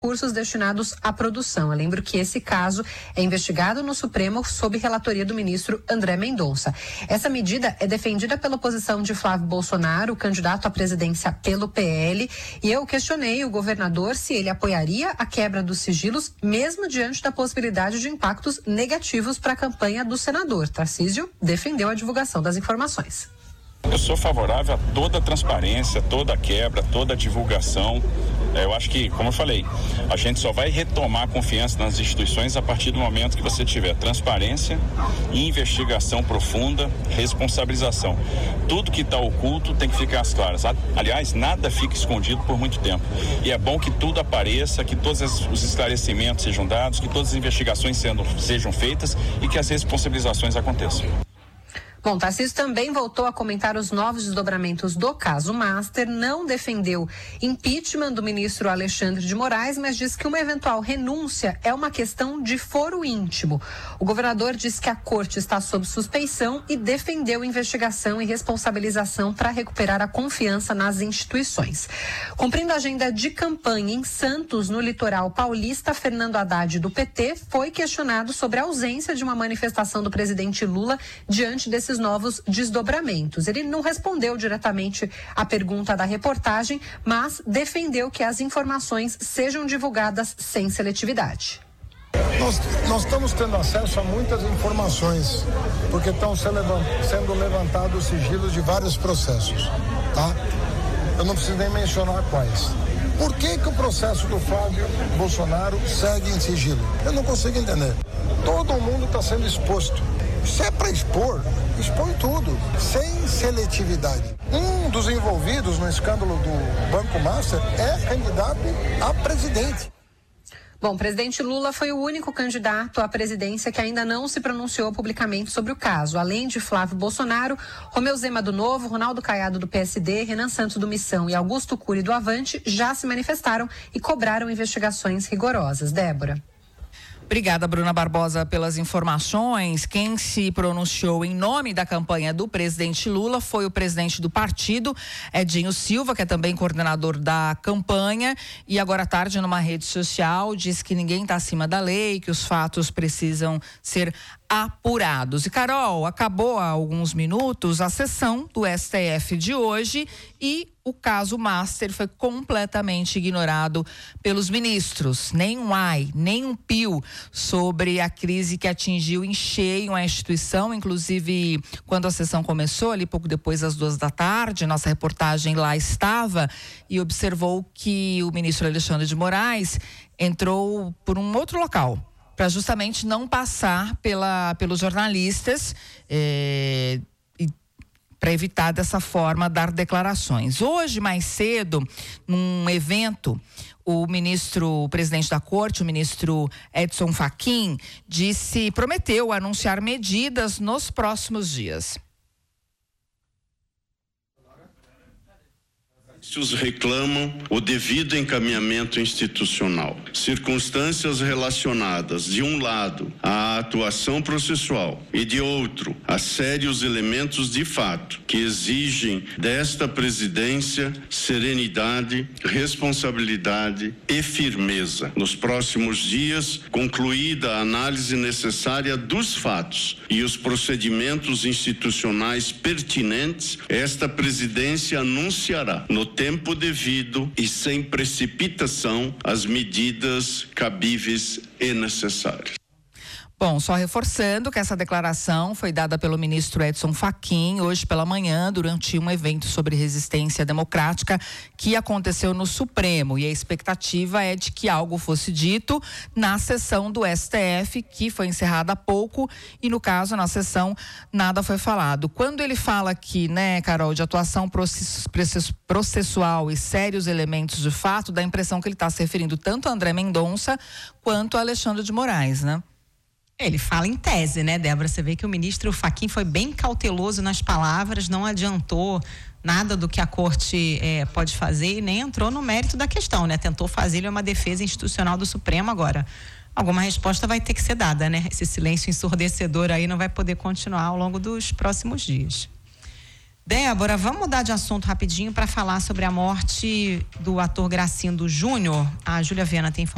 recursos destinados à produção. Eu lembro que esse caso é investigado no Supremo sob relatoria do ministro André Mendonça. Essa medida é defendida pela oposição de Flávio Bolsonaro, candidato à presidência pelo PL, e eu questionei o governador se ele apoiaria a quebra dos sigilos, mesmo diante da possibilidade de impactos negativos para a campanha do senador. Tarcísio defendeu a divulgação das informações. Eu sou favorável a toda a transparência, toda a quebra, toda a divulgação. Eu acho que, como eu falei, a gente só vai retomar a confiança nas instituições a partir do momento que você tiver transparência, investigação profunda, responsabilização. Tudo que está oculto tem que ficar às claras. Aliás, nada fica escondido por muito tempo. E é bom que tudo apareça, que todos os esclarecimentos sejam dados, que todas as investigações sejam feitas e que as responsabilizações aconteçam. Bom, Tarcísio também voltou a comentar os novos desdobramentos do caso Master, não defendeu impeachment do ministro Alexandre de Moraes, mas disse que uma eventual renúncia é uma questão de foro íntimo. O governador disse que a corte está sob suspeição e defendeu investigação e responsabilização para recuperar a confiança nas instituições. Cumprindo a agenda de campanha em Santos, no litoral paulista, Fernando Haddad, do PT, foi questionado sobre a ausência de uma manifestação do presidente Lula diante desses novos desdobramentos. Ele não respondeu diretamente à pergunta da reportagem, mas defendeu que as informações sejam divulgadas sem seletividade. Nós estamos tendo acesso a muitas informações, porque estão sendo levantados sigilos de vários processos, tá? Eu não preciso nem mencionar quais. Por que o processo do Flávio Bolsonaro segue em sigilo? Eu não consigo entender. Todo mundo está sendo exposto. Se é para expor, expõe tudo, sem seletividade. Um dos envolvidos no escândalo do Banco Master é candidato a presidente. Bom, o presidente Lula foi o único candidato à presidência que ainda não se pronunciou publicamente sobre o caso. Além de Flávio Bolsonaro, Romeu Zema do Novo, Ronaldo Caiado do PSD, Renan Santos do Missão e Augusto Cury do Avante já se manifestaram e cobraram investigações rigorosas. Débora. Obrigada, Bruna Barbosa, pelas informações. Quem se pronunciou em nome da campanha do presidente Lula foi o presidente do partido, Edinho Silva, que é também coordenador da campanha, e agora à tarde, numa rede social, disse que ninguém está acima da lei, que os fatos precisam ser apurados. E, Carol, acabou há alguns minutos a sessão do STF de hoje e o caso Master foi completamente ignorado pelos ministros. Nem um ai, nem um pio sobre a crise que atingiu em cheio a instituição. Inclusive, quando a sessão começou, ali pouco depois das 14h, nossa reportagem lá estava e observou que o ministro Alexandre de Moraes entrou por um outro local, para justamente não passar pelos jornalistas para evitar dessa forma dar declarações. Hoje, mais cedo, num evento, o presidente da corte, o ministro Edson Fachin, prometeu anunciar medidas nos próximos dias. Reclamam o devido encaminhamento institucional. Circunstâncias relacionadas, de um lado, à atuação processual e, de outro, a sérios elementos de fato que exigem desta presidência serenidade, responsabilidade e firmeza. Nos próximos dias, concluída a análise necessária dos fatos e os procedimentos institucionais pertinentes, esta presidência anunciará, no tempo devido e sem precipitação, as medidas cabíveis e necessárias. Bom, só reforçando que essa declaração foi dada pelo ministro Edson Fachin hoje pela manhã, durante um evento sobre resistência democrática que aconteceu no Supremo. E a expectativa é de que algo fosse dito na sessão do STF, que foi encerrada há pouco, e no caso, na sessão, nada foi falado. Quando ele fala aqui, né, Carol, de atuação processual e sérios elementos de fato, dá a impressão que ele está se referindo tanto a André Mendonça quanto a Alexandre de Moraes, né? Ele fala em tese, né, Débora? Você vê que o ministro Fachin foi bem cauteloso nas palavras, não adiantou nada do que a corte pode fazer e nem entrou no mérito da questão, né? Tentou fazer uma defesa institucional do Supremo. Agora, alguma resposta vai ter que ser dada, né? Esse silêncio ensurdecedor aí não vai poder continuar ao longo dos próximos dias. Débora, vamos mudar de assunto rapidinho para falar sobre a morte do ator Gracindo Júnior. A Júlia Viana tem informações.